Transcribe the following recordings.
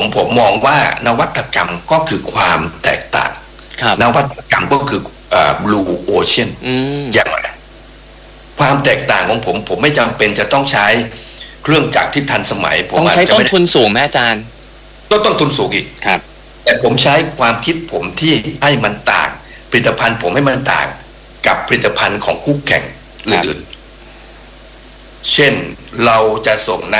ผมมองว่านวัตกรรมก็คือความแตกต่างนวัตกรรมก็คืblue ocean อย่างไรความแตกต่างของผมไม่จำเป็นจะต้องใช้เครื่องจักรที่ทันสมัยผมต้องใช้ต้นทุนสูงแม่อาจารย์ก็ต้นทุนสูงอีกแต่ผมใช้ความคิดผมที่ให้มันต่างผลิตภัณฑ์ผมให้มันต่างกับผลิตภัณฑ์ของคู่แข่งอื่นๆเช่นเราจะส่ง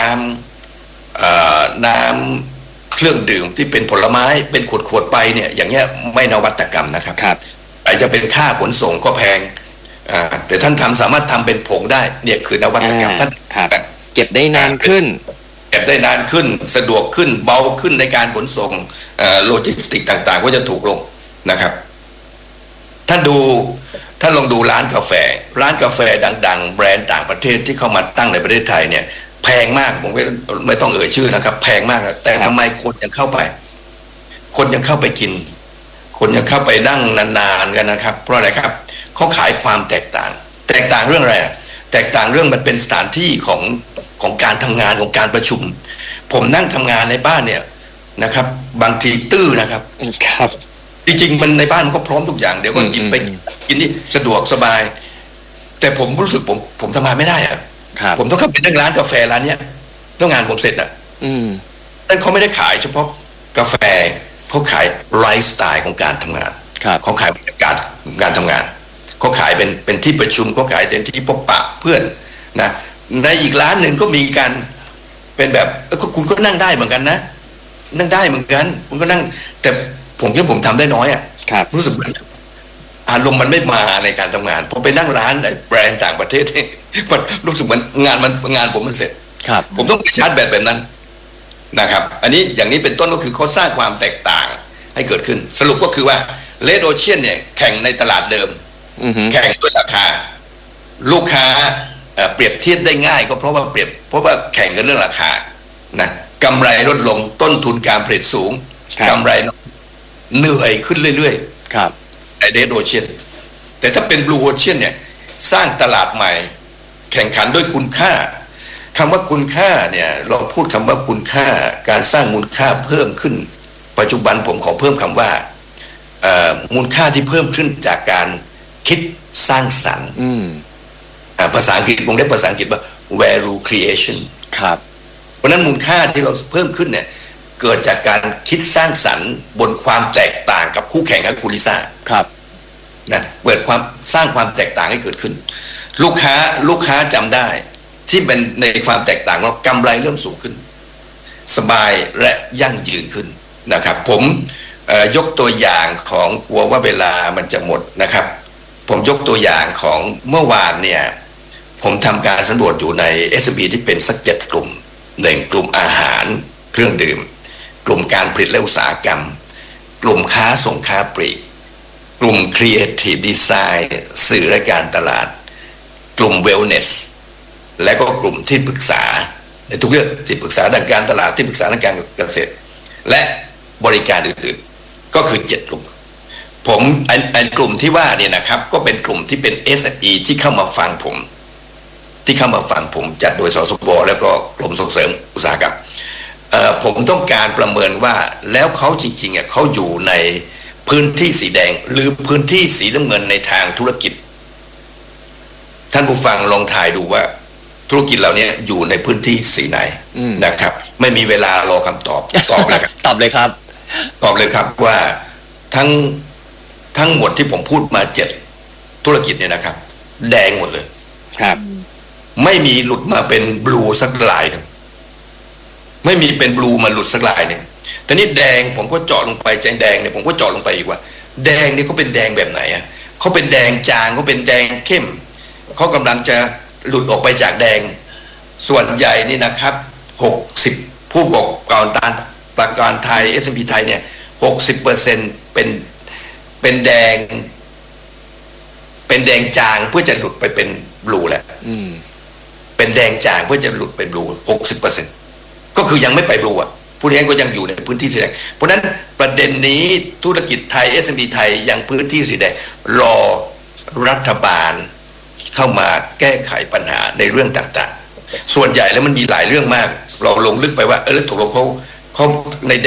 น้ำเครื่องดื่มที่เป็นผลไม้เป็นขวดๆไปเนี่ยอย่างเงี้ยไม่นวัตกรรมนะครับอาจจะเป็นค่าขนส่งก็แพงแต่ท่านสามารถทำเป็นผงได้เนี่ยคือนวัตกรรมท่านเก็บได้นานขึ้นสะดวกขึ้นเบาขึ้นในการขนส่งโลจิสติกต่างๆก็จะถูกลงนะครับท่านลองดูร้านกาแฟดังๆแบรนด์ต่างประเทศที่เข้ามาตั้งในประเทศไทยเนี่ยแพงมากผมไม่ต้องเอ่ยชื่อนะครับแพงมากแต่ทำไมคนยังเข้าไปกินคนยังเข้าไปนั่งนานๆกันนะครับเพราะอะไรครับเขาขายความแตกต่างเรื่องอะไรแตกต่างเรื่องมันเป็นสถานที่ของการทำงานของการประชุมผมนั่งทำงานในบ้านเนี่ยนะครับบางทีตื้อนะครับจริงๆมันในบ้านมันก็พร้อมทุกอย่างเดี๋ยวก็หยิบไปกินนี่สะดวกสบายแต่ผมรู้สึกผมทำงานไม่ได้อะผมต้องเข้าไปนั่งร้านกาแฟร้านเนี้ยแล้วงานผมเสร็จอ่ะนั่นเขาไม่ได้ขายเฉพาะกาแฟเขาขายไลฟ์สไตล์ของการทำงานเขาขายบรรยากาศการทำงานเขาขายเป็นที่ประชุมเขาขายเป็นที่พบปะเพื่อนนะในอีกร้านหนึ่งก็มีการเป็นแบบคุณก็นั่งได้เหมือนกันนะนั่งได้เหมือนกันคุณก็นั่งแต่ผมคิดผมทำได้น้อยอ่ะรู้สึกอารมณ์มันไม่มาในการทำงานพอไปนั่งร้านแบรนด์ต่างประเทศมันรู้สึกเหมือนงานผมมันเสร็จผมต้องไปชาร์จแบตแบบนั้นนะครับอันนี้อย่างนี้เป็นต้นก็คือเขาสร้างความแตกต่างให้เกิดขึ้นสรุปก็คือว่าเลดโอเชียนเนี่ยแข่งในตลาดเดิมแข่งด้วยราคาลูกค้าเปรียบเทียบได้ง่ายก็เพราะว่าแข่งกันเรื่องราคานะกำไรลดลงต้นทุนการผลิตสูงกำไรเหนื่อยขึ้นเรื่อยๆในเลดโอเชียนแต่ถ้าเป็นบลูโอเชียนเนี่ยสร้างตลาดใหม่แข่งขันด้วยคุณค่าคำว่าคุณค่าเนี่ยเราพูดคำว่าคุณค่าการสร้างมูลค่าเพิ่มขึ้นปัจจุบันผมขอเพิ่มคำว่ามูลค่าที่เพิ่มขึ้นจากการคิดสร้างสรรค์ภาษาอังกฤษผมเรียกภาษาอังกฤษว่า value creation ครับเพราะนั้นมูลค่าที่เราเพิ่มขึ้นเนี่ยเกิดจากการคิดสร้างสรรค์บนความแตกต่างกับคู่แข่งกับคุณลิซ่าครับนะเปิดความสร้างความแตกต่างให้เกิดขึ้นลูกค้าจำได้ที่เป็นในความแตกต่างแล้วกำไรเริ่มสูงขึ้นสบายและยั่งยืนขึ้นนะครับผมยกตัวอย่างของกลัวว่าเวลามันจะหมดนะครับผมยกตัวอย่างของเมื่อวานเนี่ยผมทำการสำรวจอยู่ใน S&P ที่เป็นสัก7 กลุ่ม1กลุ่มอาหารเครื่องดื่มกลุ่มการผลิตและอุตสาหกรรมกลุ่มค้าส่งค้าปลีกกลุ่ม Creative Design สื่อและการตลาดกลุ่ม Wellness และก็กลุ่มที่ปรึกษาในทุกเรื่องที่ปรึกษาด้านการตลาดที่ปรึกษาด้านการเกษตรและบริการอื่นๆก็คือ7 กลุ่มผมกลุ่มที่ว่าเนี่ยนะครับก็เป็นกลุ่มที่เป็น SME ที่เข้ามาฟังผมจัดโดยสสบแล้วก็กรมส่งเสริมอุตสาหกรรมผมต้องการประเมินว่าแล้วเขาจริงๆเขาอยู่ในพื้นที่สีแดงหรือพื้นที่สีน้ำเงินในทางธุรกิจท่านผู้ฟังลองทายดูว่าธุรกิจเหล่านี้อยู่ในพื้นที่สีไหนนะครับไม่มีเวลารอคำตอบเลยตอบเลยครับว่าทั้งหมดที่ผมพูดมา7 ธุรกิจเนี่ยนะครับแดงหมดเลยครับไม่มีหลุดมาเป็นบลูสักลายหนึ่งไม่มีเป็นบลูมาหลุดสักลายหนึ่งแต่นี่แดงผมก็เจาะลงไปแดงเนี่ยผมก็เจาะลงไปอีกว่าแดงนี่เขาเป็นแดงแบบไหนอ่ะเขาเป็นแดงจางเขาเป็นแดงเข้มเขากำลังจะหลุดออกไปจากแดงส่วนใหญ่นี่นะครับ60ผู้ประกอบการไทย S&P ไทยเนี่ย 60% เป็นแดงจางเพื่อจะหลุดไปเป็นบลูแหละเป็นแดงจางเพื่อจะหลุดไปบลู 60% ก็คือยังไม่ไปบลูอ่ะผู้เลี้ยงก็ยังอยู่ในพื้นที่สีแดงเพราะนั้นประเด็นนี้ธุรกิจไทย S&P ไทยยังพื้นที่สีแดงรอรัฐบาลเข้ามาแก้ไขปัญหาในเรื่องต่างๆส่วนใหญ่แล้วมันมีหลายเรื่องมากเราลงลึกไปว่าแล้วตกลงเขาในแด